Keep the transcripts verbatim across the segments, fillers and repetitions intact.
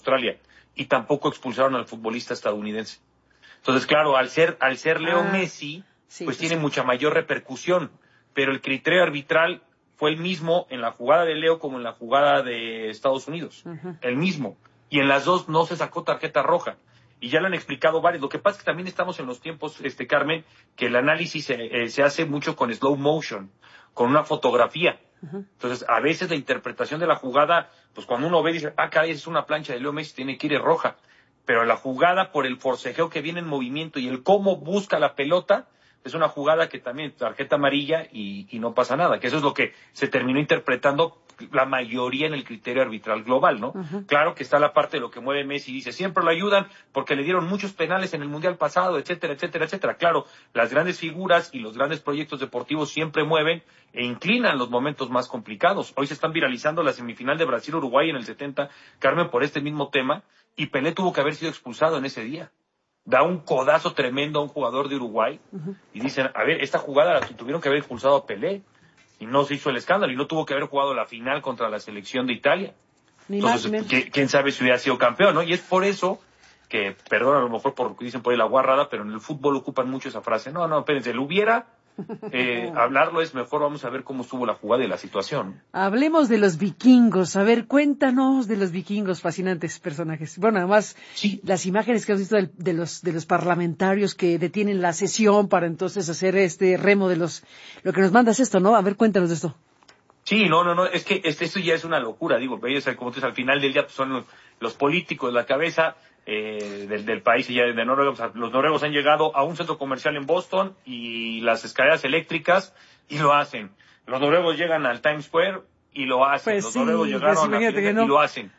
Australia, y tampoco expulsaron al futbolista estadounidense. Entonces, claro, al ser al ser Leo ah, Messi, sí, pues pues tiene sí. mucha mayor repercusión, pero el criterio arbitral fue el mismo en la jugada de Leo como en la jugada de Estados Unidos, Uh-huh. el mismo, y en las dos no se sacó tarjeta roja, y ya lo han explicado varios. Lo que pasa es que también estamos en los tiempos, este Carmen, que el análisis se, eh, se hace mucho con slow motion, con una fotografía. Uh-huh. Entonces, a veces la interpretación de la jugada, pues cuando uno ve, dice, ah, caray, es una plancha de Leo Messi, tiene que ir en roja. Pero la jugada, por el forcejeo que viene en movimiento y el cómo busca la pelota, es una jugada que también tarjeta amarilla y, y no pasa nada, que eso es lo que se terminó interpretando la mayoría en el criterio arbitral global, ¿no? Uh-huh. Claro que está la parte de lo que mueve Messi, dice, siempre lo ayudan porque le dieron muchos penales en el Mundial pasado, etcétera, etcétera, etcétera. Claro, las grandes figuras y los grandes proyectos deportivos siempre mueven e inclinan los momentos más complicados. Hoy se están viralizando la semifinal de Brasil-Uruguay en el setenta, Carmen, por este mismo tema, y Pelé tuvo que haber sido expulsado en ese día. Da un codazo tremendo a un jugador de Uruguay, uh-huh, y dicen, a ver, esta jugada la tuvieron que haber expulsado a Pelé, y no se hizo el escándalo, y no tuvo que haber jugado la final contra la selección de Italia. Ni Entonces, más, ¿quién, quién sabe si hubiera sido campeón, ¿no? Y es por eso que, perdón, a lo mejor por lo que dicen por ahí la guarrada, pero en el fútbol ocupan mucho esa frase. No, no, espérense, lo hubiera, eh, hablarlo es mejor, vamos a ver cómo estuvo la jugada y la situación. Hablemos de los vikingos. A ver, cuéntanos de los vikingos, fascinantes personajes. Bueno, además, sí, las imágenes que has visto de, de los de los parlamentarios que detienen la sesión para entonces hacer este remo de los... Lo que nos mandas esto, ¿no? A ver, cuéntanos de esto. Sí, no, no, no, es que este, esto ya es una locura, digo, ellos, como tú dices, al final del día pues, son los, los políticos, la cabeza eh, del, del país y ya de Noruega. O sea, los noruegos han llegado a un centro comercial en Boston y las escaleras eléctricas y lo hacen. Los noruegos llegan al Times Square y lo hacen. Pues los sí, noruegos llegaron pues a Filadelfia no. y lo hacen.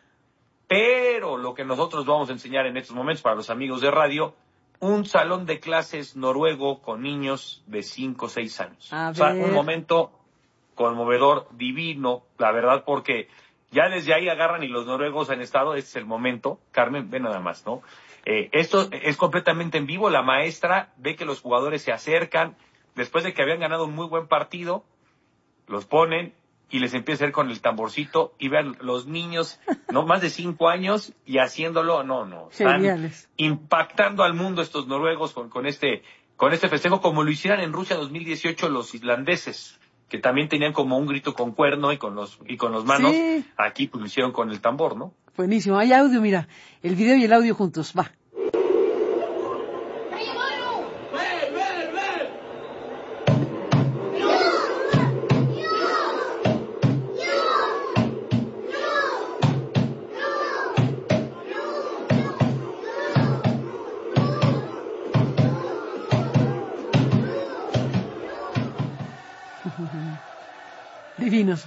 Pero lo que nosotros vamos a enseñar en estos momentos para los amigos de radio, un salón de clases noruego con niños de cinco o seis años. A o sea, ver. un momento conmovedor, divino, la verdad, porque ya desde ahí agarran y los noruegos han estado, este es el momento, Carmen, ve nada más, ¿no? Eh, esto es completamente en vivo, la maestra ve que los jugadores se acercan, después de que habían ganado un muy buen partido, los ponen y les empieza a ir con el tamborcito y vean los niños, no más de cinco años y haciéndolo, no, no, están Geniales. impactando al mundo estos noruegos con, con este, con este festejo, como lo hicieran en Rusia dos mil dieciocho los islandeses, que también tenían como un grito con cuerno y con los y con los manos. Sí. Aquí pues lo hicieron con el tambor, ¿no? Buenísimo, hay audio, mira, el video y el audio juntos, va. Divinos.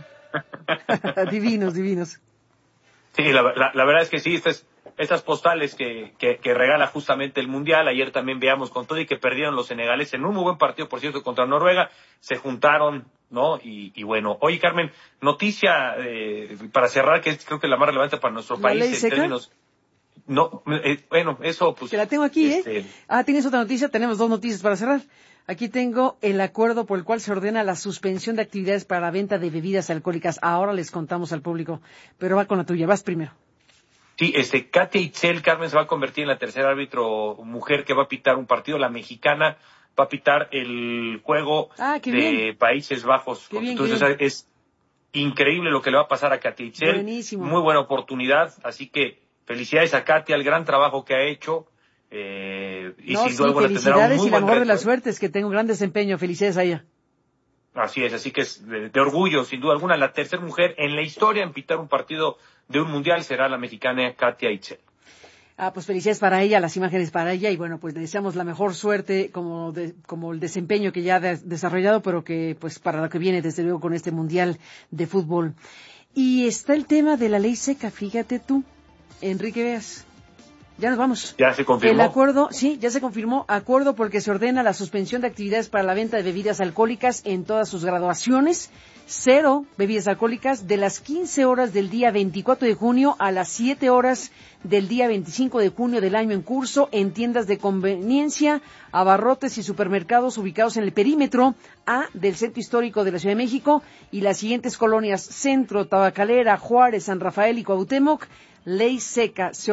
divinos, divinos. Sí, la, la, la verdad es que sí, estas, estas postales que, que, que regala justamente el Mundial, ayer también veamos con todo y que perdieron los senegaleses en un muy buen partido, por cierto, contra Noruega, se juntaron, ¿no? Y, y bueno, oye Carmen, noticia eh, para cerrar, que es creo que la más relevante para nuestro ¿La país ley en seca? términos... No, eh, bueno, eso pues... Que la tengo aquí, este... ¿eh? Ah, ¿tienes otra noticia? Tenemos dos noticias para cerrar. Aquí tengo el acuerdo por el cual se ordena la suspensión de actividades para la venta de bebidas alcohólicas. Ahora les contamos al público, pero va con la tuya, vas primero. Sí, este, Katia Itzel, Carmen, se va a convertir en la tercera árbitro mujer que va a pitar un partido. La mexicana va a pitar el juego ah, de bien. Países Bajos. Qué bien, Entonces qué bien. es increíble lo que le va a pasar a Katia Itzel. Buenísimo. Muy buena oportunidad, así que felicidades a Katia, el gran trabajo que ha hecho. Eh, y no, sin sí, duda alguna tendrá un muy y la buen mejor reto, de la ¿eh? suerte es que tenga un gran desempeño. Felicidades a ella. Así es, así que es de, de orgullo, sin duda alguna. La tercera mujer en la historia en pitar un partido de un mundial será la mexicana Katia Itzel. Ah, pues felicidades para ella, las imágenes para ella, y bueno, pues le deseamos la mejor suerte como de, como el desempeño que ya ha de, desarrollado, pero que pues para lo que viene desde luego con este mundial de fútbol. Y está el tema de la ley seca, fíjate tú, Enrique Veas. Ya nos vamos. ¿Ya se confirmó? El acuerdo, sí, ya se confirmó, acuerdo porque se ordena la suspensión de actividades para la venta de bebidas alcohólicas en todas sus graduaciones, cero bebidas alcohólicas de las quince horas del día veinticuatro de junio a las siete horas del día veinticinco de junio del año en curso en tiendas de conveniencia, abarrotes y supermercados ubicados en el perímetro A del Centro Histórico de la Ciudad de México y las siguientes colonias: Centro, Tabacalera, Juárez, San Rafael y Cuauhtémoc. Ley seca. Se